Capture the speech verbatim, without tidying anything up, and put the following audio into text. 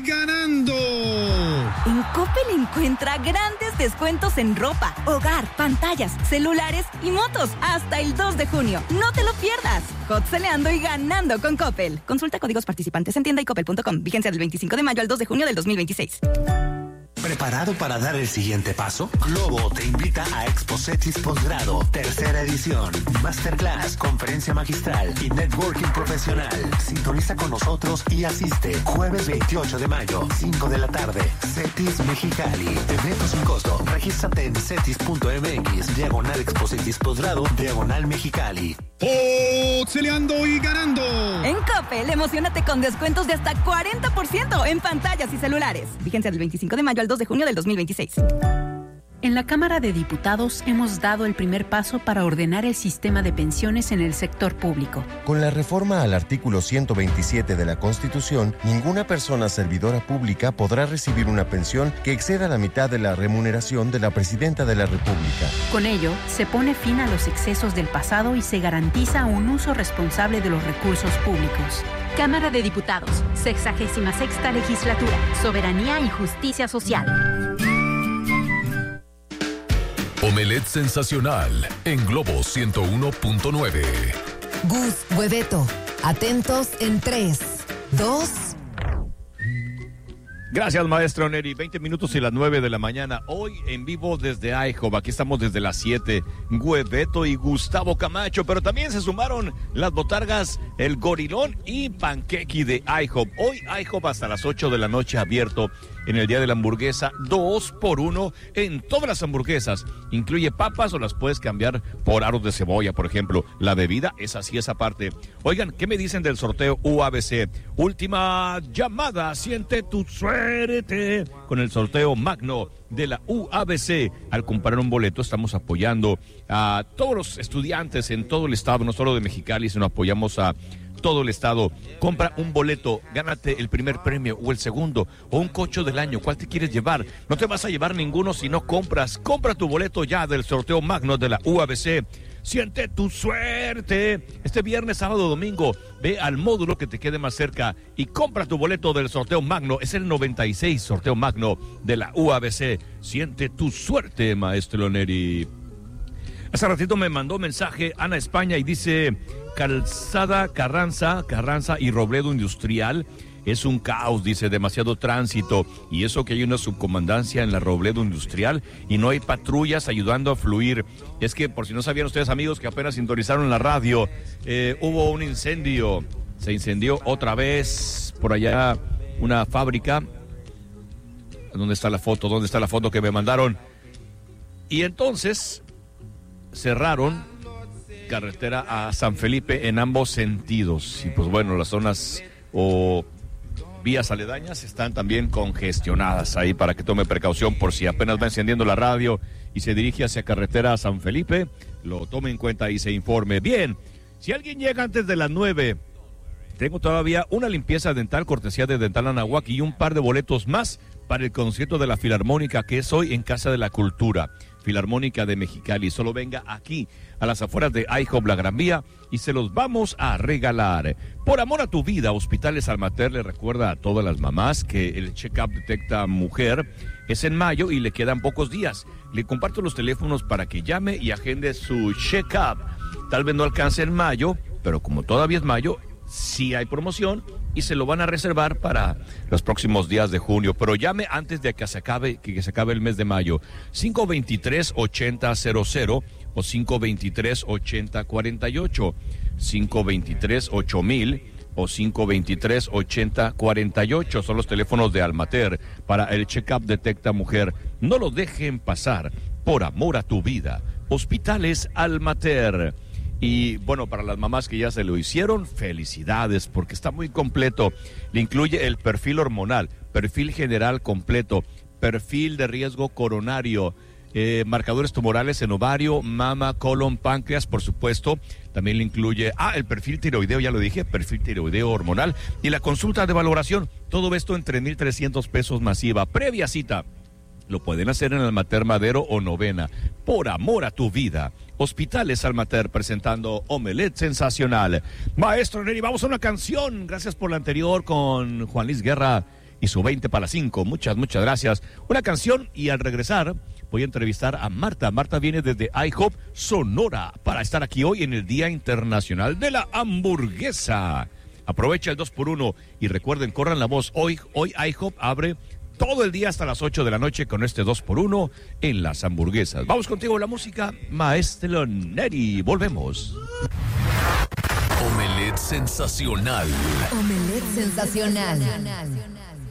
ganando. En Coppel encuentra grandes descuentos en ropa, hogar, pantallas, celulares y motos hasta el dos de junio. No te lo pierdas. Hotceleando y ganando con Coppel. Consulta códigos participantes en tienda y coppel punto com. Vigencia del veinticinco de mayo al dos de junio del dos mil veintiséis. ¿Preparado para dar el siguiente paso? Globo te invita a Expo CETIS Posgrado, tercera edición. Masterclass, conferencia magistral y networking profesional. Sintoniza con nosotros y asiste. Jueves veintiocho de mayo, cinco de la tarde. CETIS Mexicali. Evento sin costo. Regístrate en cetis punto m x, diagonal Expo CETIS Posgrado, diagonal Mexicali. ¡Hotceleando y ganando! En Coppel, emocionate con descuentos de hasta cuarenta por ciento en pantallas y celulares. Vigencia del veinticinco de mayo al dos de junio del dos mil veintiséis. En la Cámara de Diputados hemos dado el primer paso para ordenar el sistema de pensiones en el sector público. Con la reforma al artículo ciento veintisiete de la Constitución, ninguna persona servidora pública podrá recibir una pensión que exceda la mitad de la remuneración de la Presidenta de la República. Con ello, se pone fin a los excesos del pasado y se garantiza un uso responsable de los recursos públicos. Cámara de Diputados, sexagésima sexta legislatura, soberanía y justicia social. Omelette sensacional en Globo ciento uno punto nueve. Gus, Hueveto, atentos en tres, dos. Gracias, maestro Neri. veinte minutos y las nueve de la mañana. Hoy en vivo desde IHOP. Aquí estamos desde las siete. Hueveto y Gustavo Camacho. Pero también se sumaron las botargas, el Gorilón y Panquequi de IHOP. Hoy IHOP hasta las ocho de la noche abierto en el día de la hamburguesa. Dos por uno en todas las hamburguesas. Incluye papas o las puedes cambiar por aros de cebolla, por ejemplo. La bebida es así, esa parte. Oigan, ¿qué me dicen del sorteo U A B C? Última llamada. Siente tu suerte con el sorteo magno de la U A B C. Al comprar un boleto estamos apoyando a todos los estudiantes en todo el estado, no solo de Mexicali, sino apoyamos a todo el estado. Compra un boleto, gánate el primer premio o el segundo o un coche del año. ¿Cuál te quieres llevar? No te vas a llevar ninguno si no compras. Compra tu boleto ya del sorteo magno de la U A B C. Siente tu suerte. Este viernes, sábado, domingo, ve al módulo que te quede más cerca y compra tu boleto del sorteo magno. Es el noventa y seis sorteo magno de la U A B C. Siente tu suerte, maestro Neri. Hace ratito me mandó mensaje Ana España y dice: Calzada Carranza, Carranza y Robledo Industrial es un caos, dice, demasiado tránsito, y eso que hay una subcomandancia en la Robledo Industrial y no hay patrullas ayudando a fluir. Es que, por si no sabían ustedes, amigos, que apenas sintonizaron la radio, eh, hubo un incendio, se incendió otra vez por allá una fábrica. ¿Dónde está la foto? ¿Dónde está la foto que me mandaron? Y entonces cerraron carretera a San Felipe en ambos sentidos, y pues bueno, las zonas o vías aledañas están también congestionadas ahí, para que tome precaución por si apenas va encendiendo la radio y se dirige hacia carretera a San Felipe, lo tome en cuenta y se informe. Bien, si alguien llega antes de las nueve, tengo todavía una limpieza dental cortesía de Dental Anahuac y un par de boletos más para el concierto de la Filarmónica, que es hoy en Casa de la Cultura, Filarmónica de Mexicali. Solo venga aquí a las afueras de IHOP La Gran Vía y se los vamos a regalar. Por amor a tu vida, Hospitales Almater le recuerda a todas las mamás que el check-up Detecta Mujer es en mayo y le quedan pocos días. Le comparto los teléfonos para que llame y agende su check-up. Tal vez no alcance en mayo, pero como todavía es mayo, sí hay promoción y se lo van a reservar para los próximos días de junio, pero llame antes de que se acabe, que se acabe el mes de mayo. cinco veintitrés, ochenta cero cero o cinco veintitrés, ochenta cuarenta y ocho, cinco veintitrés, ocho mil o cinco veintitrés, ochenta cuarenta y ocho son los teléfonos de Almater para el check-up Detecta Mujer. No lo dejen pasar, por amor a tu vida. Hospitales Almater. Y bueno, para las mamás que ya se lo hicieron, felicidades, porque está muy completo. Le incluye el perfil hormonal, perfil general completo, perfil de riesgo coronario, eh, marcadores tumorales en ovario, mama, colon, páncreas, por supuesto. También le incluye, ah, el perfil tiroideo, ya lo dije, perfil tiroideo hormonal. Y la consulta de valoración, todo esto en tres mil trescientos pesos masiva, previa cita. Lo pueden hacer en Almater Madero o Novena. Por amor a tu vida. Hospitales Almater presentando Omelette Sensacional. Maestro Neri, vamos a una canción. Gracias por la anterior con Juan Luis Guerra y su veinte para las cinco. Muchas, muchas gracias. Una canción y al regresar voy a entrevistar a Marta. Marta viene desde IHOP Sonora para estar aquí hoy en el Día Internacional de la Hamburguesa. Aprovecha el dos por uno y recuerden, corran la voz. Hoy, hoy IHOP abre todo el día hasta las ocho de la noche con este dos por uno en las hamburguesas. Vamos contigo la música, Maestro Neri. Volvemos. Omelette sensacional. Omelette sensacional.